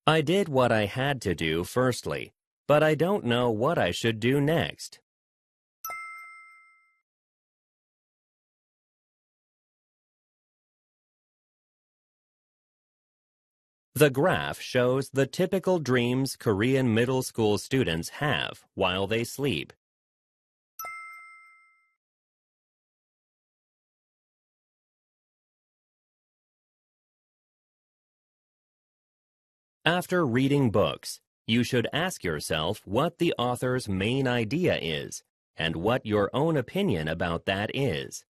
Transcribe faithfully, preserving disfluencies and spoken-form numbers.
I did what I had to do firstly, but I don't know what I should do next. The graph shows the typical dreams Korean middle school students have while they sleep. After reading books, you should ask yourself what the author's main idea is and what your own opinion about that is.